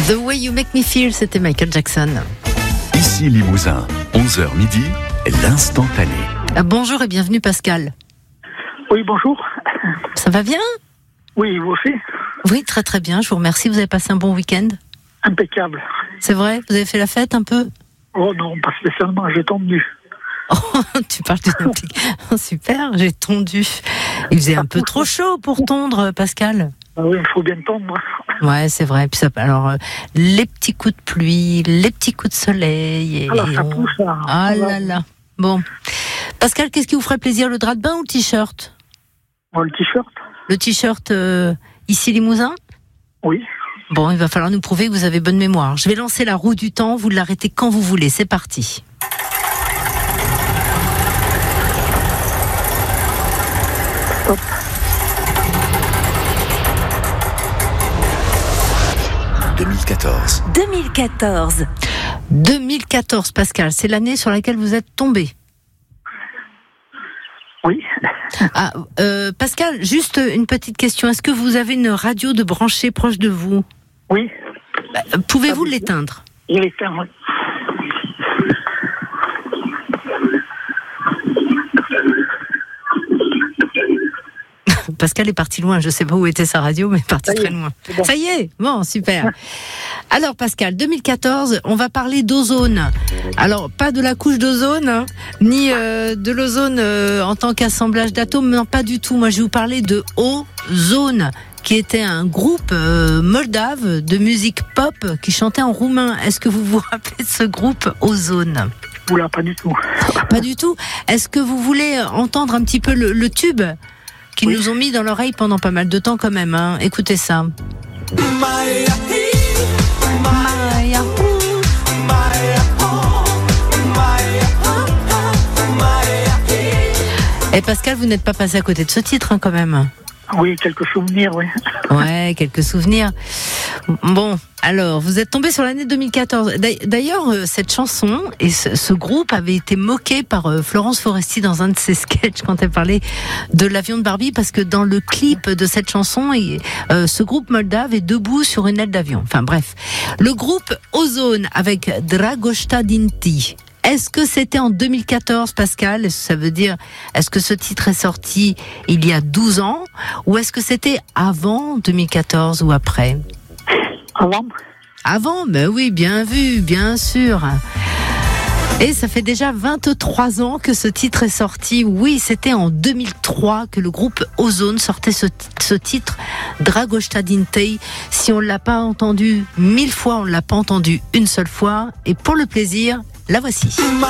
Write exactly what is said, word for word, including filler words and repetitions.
The Way You Make Me Feel, c'était Michael Jackson. Ici Limousin, onze heures midi, l'instantané. Ah, bonjour et bienvenue Pascal. Oui, bonjour. Ça va bien ? Oui, vous aussi ? Oui, très très bien, je vous remercie. Vous avez passé un bon week-end ? Impeccable. C'est vrai ? Vous avez fait la fête un peu ? Oh non, pas spécialement, j'ai tondu. Oh, tu parles d'une application. Oh, super, j'ai tondu. Il faisait un peu trop chaud pour tondre, Pascal. Ah oui, il faut bien tondre. Ouais, c'est vrai. Puis ça, alors, euh, les petits coups de pluie, les petits coups de soleil. Et Alors, ça on... pousse, là. Ah là là. Bon. Pascal, qu'est-ce qui vous ferait plaisir, le drap de bain ou le t-shirt ? Bon, le t-shirt ? Le t-shirt euh, ici Limousin ? Oui. Bon, il va falloir nous prouver que vous avez bonne mémoire. Je vais lancer la roue du temps, vous l'arrêtez quand vous voulez. C'est parti. Stop. deux mille quatorze. deux mille quatorze. deux mille quatorze, Pascal, c'est l'année sur laquelle vous êtes tombé. Oui. Ah, euh, Pascal, juste une petite question. Est-ce que vous avez une radio de branchée proche de vous ? Oui. Bah, pouvez-vous l'éteindre ? Il est éteint, oui. Pascal est parti loin, je ne sais pas où était sa radio, mais parti très loin. Bon. Ça y est, bon, super. Alors Pascal, deux mille quatorze, on va parler d'ozone. Alors, pas de la couche d'ozone, hein, ni euh, de l'ozone euh, en tant qu'assemblage d'atomes, non, pas du tout. Moi, je vais vous parler de Ozone, qui était un groupe euh, moldave de musique pop qui chantait en roumain. Est-ce que vous vous rappelez de ce groupe Ozone ? Oula, pas du tout. Pas du tout. Est-ce que vous voulez entendre un petit peu le, le tube qu'ils oui. nous ont mis dans l'oreille pendant pas mal de temps quand même, hein. Écoutez ça. Et Pascal, vous n'êtes pas passé à côté de ce titre, hein, quand même. Oui, quelques souvenirs, oui. Ouais, quelques souvenirs. Bon, alors, vous êtes tombé sur l'année deux mille quatorze. D'ailleurs, cette chanson et ce, ce groupe avait été moqué par Florence Foresti dans un de ses sketchs quand elle parlait de l'avion de Barbie, parce que dans le clip de cette chanson, il, euh, ce groupe moldave est debout sur une aile d'avion. Enfin bref, le groupe Ozone avec Dragoș Dinti. Est-ce que c'était en deux mille quatorze, Pascal ? Est-ce que ça veut dire, est-ce que ce titre est sorti il y a douze ans ? Ou est-ce que c'était avant deux mille quatorze ou après ? Avant ? Avant, ben oui, bien vu, bien sûr. Et ça fait déjà vingt-trois ans que ce titre est sorti. Oui, c'était en deux mille trois que le groupe Ozone sortait ce, ce titre, Dragoș Dinti. Si on ne l'a pas entendu mille fois, on ne l'a pas entendu une seule fois. Et pour le plaisir, la voici.